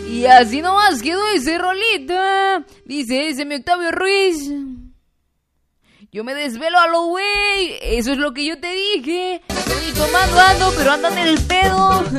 Y así nomás quedó ese rolita. Dice mi Octavio Ruiz. Yo me desvelo a lo güey. Eso es lo que yo te dije. Estoy tomando ando, pero andan en el pedo.